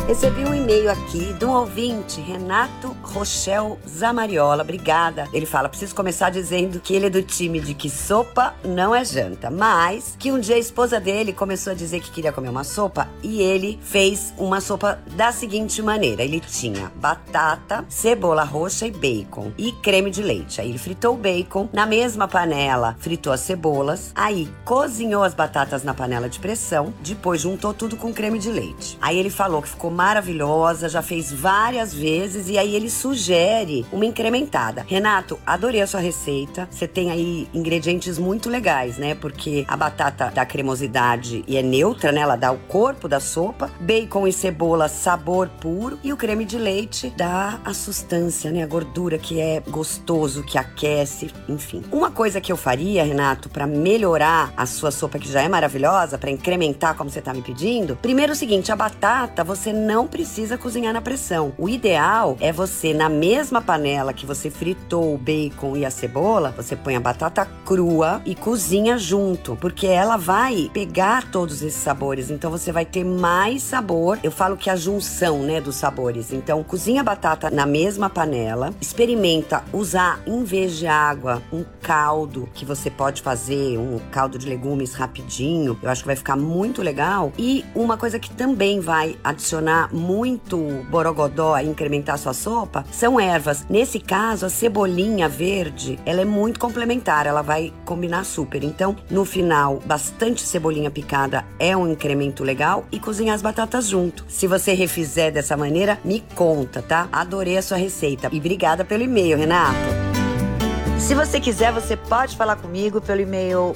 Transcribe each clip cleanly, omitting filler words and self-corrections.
Recebi um e-mail aqui de um ouvinte, Renato Rochel Zamariola. Obrigada. Ele fala, preciso começar dizendo que ele é do time de que sopa não é janta, mas que um dia a esposa dele começou a dizer que queria comer uma sopa e ele fez uma sopa da seguinte maneira. Ele tinha batata, cebola roxa e bacon e creme de leite. Aí ele fritou o bacon, na mesma panela fritou as cebolas, aí cozinhou as batatas na panela de pressão, depois juntou tudo com creme de leite. Aí ele falou que ficou maravilhosa, já fez várias vezes e aí ele sugere uma incrementada. Renato, adorei a sua receita. Você tem aí ingredientes muito legais, né? Porque a batata dá cremosidade e é neutra, né? Ela dá o corpo da sopa. Bacon e cebola, sabor puro. E o creme de leite dá a sustância, né? A gordura que é gostoso, que aquece, enfim. Uma coisa que eu faria, Renato, para melhorar a sua sopa que já é maravilhosa, para incrementar como você tá me pedindo, primeiro é o seguinte, a batata você não precisa cozinhar na pressão. O ideal é você, na mesma panela que você fritou o bacon e a cebola, você põe a batata crua e cozinha junto, porque ela vai pegar todos esses sabores, então você vai ter mais sabor. Eu falo que é a junção, né, dos sabores. Então, cozinha a batata na mesma panela, experimenta usar, em vez de água, um caldo que você pode fazer, um caldo de legumes rapidinho. Eu acho que vai ficar muito legal. E uma coisa que também vai adicionar muito borogodó a incrementar a sua sopa são ervas. Nesse caso, a cebolinha verde, ela é muito complementar, ela vai combinar super. Então, no final, bastante cebolinha picada é um incremento legal e cozinhar as batatas junto. Se você refizer dessa maneira, me conta, tá? Adorei a sua receita e obrigada pelo e-mail, Renato. Se você quiser, você pode falar comigo pelo e-mail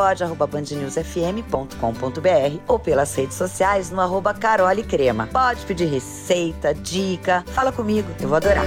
hojepode@bandnewsfm.com.br ou pelas redes sociais no @carolecrema. Pode pedir receita, dica, fala comigo, eu vou adorar.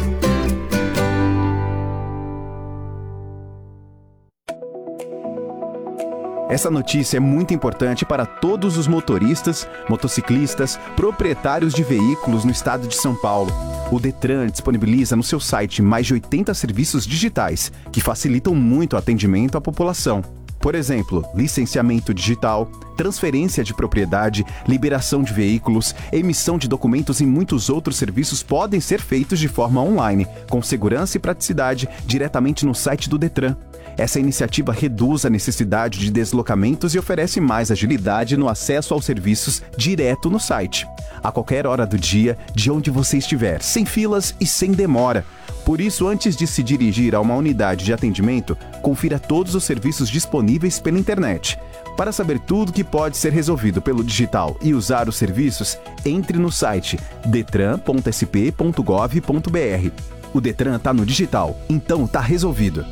Essa notícia é muito importante para todos os motoristas, motociclistas, proprietários de veículos no estado de São Paulo. O Detran disponibiliza no seu site mais de 80 serviços digitais que facilitam muito o atendimento à população. Por exemplo, licenciamento digital, transferência de propriedade, liberação de veículos, emissão de documentos e muitos outros serviços podem ser feitos de forma online, com segurança e praticidade, diretamente no site do Detran. Essa iniciativa reduz a necessidade de deslocamentos e oferece mais agilidade no acesso aos serviços direto no site. A qualquer hora do dia, de onde você estiver, sem filas e sem demora. Por isso, antes de se dirigir a uma unidade de atendimento, confira todos os serviços disponíveis pela internet. Para saber tudo que pode ser resolvido pelo digital e usar os serviços, entre no site detran.sp.gov.br. O Detran está no digital, então está resolvido.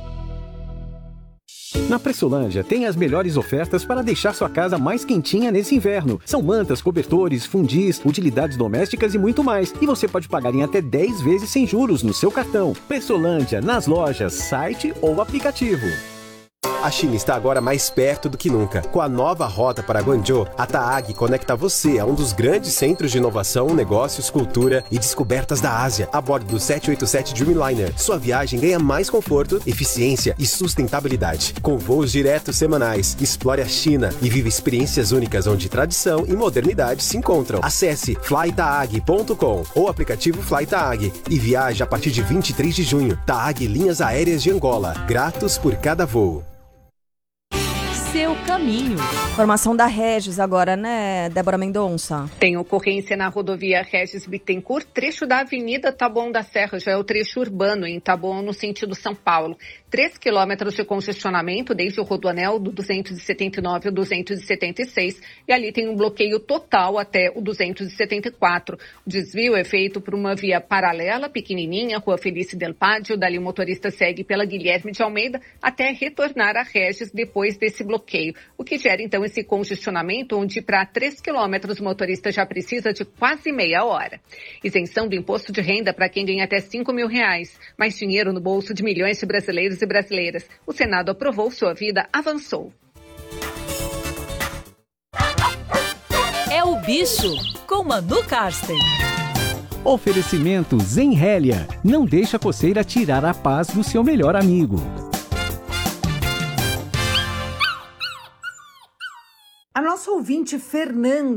Na Pressolândia tem as melhores ofertas para deixar sua casa mais quentinha nesse inverno. São mantas, cobertores, fundis, utilidades domésticas e muito mais. E você pode pagar em até 10 vezes sem juros no seu cartão. Pressolândia, nas lojas, site ou aplicativo. A China está agora mais perto do que nunca. Com a nova rota para Guangzhou, a TAAG conecta você a um dos grandes centros de inovação, negócios, cultura e descobertas da Ásia, a bordo do 787 Dreamliner. Sua viagem ganha mais conforto, eficiência e sustentabilidade. Com voos diretos semanais, explore a China e viva experiências únicas onde tradição e modernidade se encontram. Acesse flytaag.com ou aplicativo FlyTaag e viaje a partir de 23 de junho. TAAG Linhas Aéreas de Angola. Gratos por cada voo. Seu caminho. Informação da Regis agora, né, Débora Mendonça? Tem ocorrência na rodovia Regis Bittencourt, trecho da Avenida Taboão da Serra, já é o trecho urbano em Taboão, no sentido São Paulo. 3 quilômetros de congestionamento desde o rodoanel do 279 ao 276 e ali tem um bloqueio total até o 274. O desvio é feito por uma via paralela, pequenininha, Rua Felício del Pádio, dali o motorista segue pela Guilherme de Almeida até retornar a Regis depois desse bloqueio, o que gera então esse congestionamento onde para 3 quilômetros o motorista já precisa de quase meia hora. Isenção do imposto de renda para quem ganha até R$5.000, mais dinheiro no bolso de milhões de brasileiros e brasileiras. O Senado aprovou, sua vida avançou. É o Bicho, com Manu Karsten. Oferecimento Zenrélia. Não deixa a coceira tirar a paz do seu melhor amigo. A nossa ouvinte Fernanda